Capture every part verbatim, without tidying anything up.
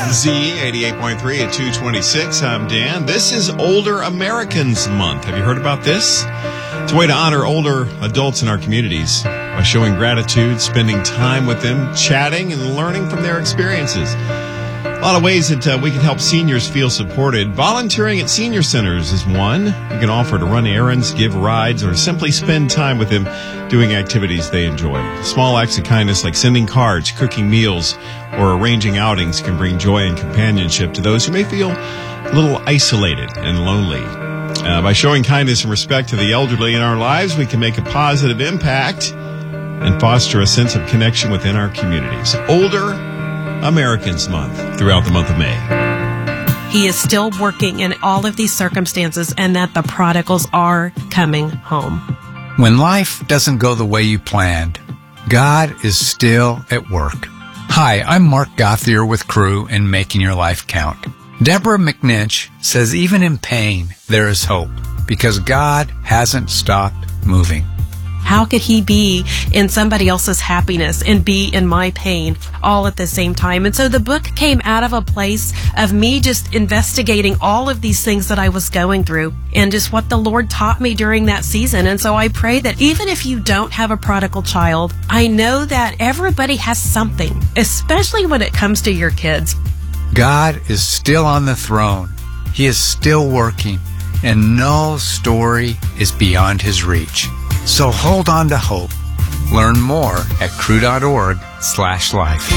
Z eighty-eight point three at two twenty-six. I'm Dan. This is Older Americans Month. Have you heard about this? It's a way to honor older adults in our communities by showing gratitude, spending time with them, chatting, and learning from their experiences. A lot of ways that uh, we can help seniors feel supported. Volunteering at senior centers is one. You can offer to run errands, give rides, or simply spend time with them doing activities they enjoy. Small acts of kindness like sending cards, cooking meals, or arranging outings can bring joy and companionship to those who may feel a little isolated and lonely. Uh, by showing kindness and respect to the elderly in our lives, we can make a positive impact and foster a sense of connection within our communities. Older Americans Month throughout the month of May. He is still working in all of these circumstances, and that the prodigals are coming home. When life doesn't go the way you planned, God is still at work. Hi, I'm Mark Gothier with Crew in Making Your Life Count. Deborah McNinch says even in pain, there is hope because God hasn't stopped moving. How could he be in somebody else's happiness and be in my pain all at the same time? And so the book came out of a place of me just investigating all of these things that I was going through and just what the Lord taught me during that season. And so I pray that even if you don't have a prodigal child, I know that everybody has something, especially when it comes to your kids. God is still on the throne. He is still working, and no story is beyond his reach. So hold on to hope. Learn more at crew.org slash life.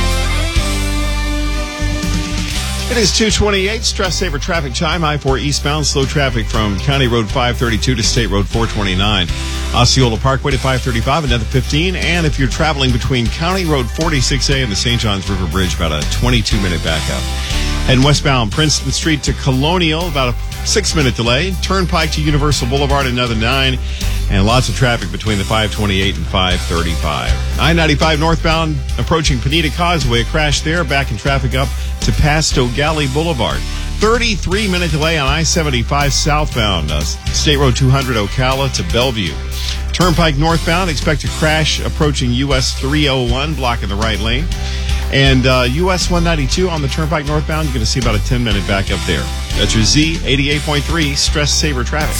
It is two twenty-eight, Stress Saver traffic chime. I four eastbound, slow traffic from County Road five thirty-two to State Road four twenty-nine. Osceola Parkway to five thirty-five, another fifteen. And if you're traveling between County Road forty-six A and the Saint Johns River Bridge, about a twenty-two minute backup. Heading westbound, Princeton Street to Colonial, about a six-minute delay. Turnpike to Universal Boulevard, another nine. And lots of traffic between the five twenty-eight and five thirty-five. I ninety-five northbound, approaching Pineda Causeway, a crash there, backing traffic up to Pasto Galley Boulevard. thirty-three minute delay on I seventy-five southbound, uh, State Road two hundred Ocala to Bellevue. Turnpike northbound, expect a crash approaching U S three oh one, blocking the right lane. And uh, U S one ninety-two on the Turnpike northbound, you're going to see about a ten minute backup there. That's your Z eighty-eight point three Stress Saver traffic.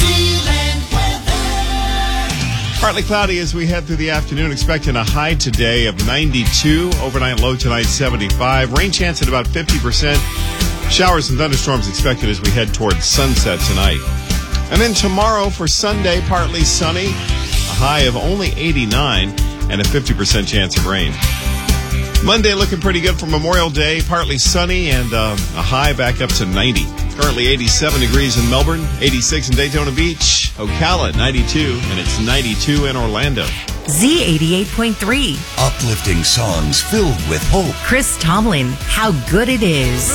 Partly cloudy as we head through the afternoon, expecting a high today of ninety-two, overnight low tonight seventy-five, rain chance at about fifty percent, showers and thunderstorms expected as we head towards sunset tonight. And then tomorrow for Sunday, partly sunny, a high of only eighty-nine and a fifty percent chance of rain. Monday looking pretty good for Memorial Day, partly sunny and uh, a high back up to ninety. Currently eighty-seven degrees in Melbourne, eighty-six in Daytona Beach, Ocala ninety-two, and it's ninety-two in Orlando. Z eighty-eight point three. Uplifting songs filled with hope. Chris Tomlin, How Good It Is.